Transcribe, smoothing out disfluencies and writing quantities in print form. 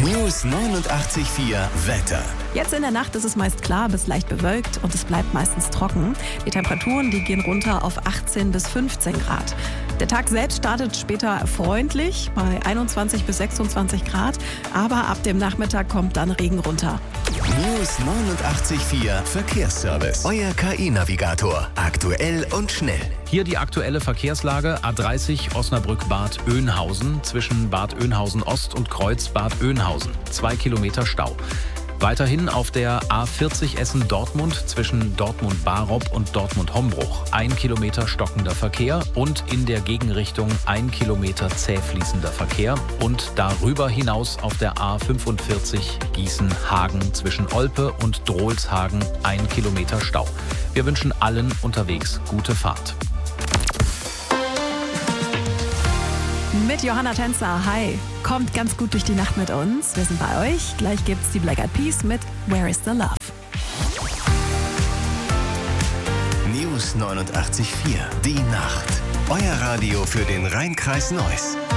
News 89.4 Wetter. Jetzt in der Nacht ist es meist klar bis leicht bewölkt und es bleibt meistens trocken. Die Temperaturen, die gehen runter auf 18 bis 15 Grad. Der Tag selbst startet später freundlich bei 21 bis 26 Grad, aber ab dem Nachmittag kommt dann Regen runter. News 89.4 Verkehrsservice. Euer KI-Navigator. Aktuell und schnell. Hier die aktuelle Verkehrslage: A30 Osnabrück-Bad Oeynhausen zwischen Bad Oeynhausen Ost und Kreuz Bad Oeynhausen. 2 Kilometer Stau. Weiterhin auf der A40 Essen-Dortmund zwischen Dortmund-Barop und Dortmund-Hombruch. 1 Kilometer stockender Verkehr und in der Gegenrichtung 1 Kilometer zäh fließender Verkehr. Und darüber hinaus auf der A45 Gießen-Hagen zwischen Olpe und Drohlshagen 1 Kilometer Stau. Wir wünschen allen unterwegs gute Fahrt. Mit Johanna Tänzer, hi. Kommt ganz gut durch die Nacht mit uns. Wir sind bei euch. Gleich gibt's die Black Eyed Peas mit Where is the Love. News 89.4 Die Nacht. Euer Radio für den Rhein-Kreis Neuss.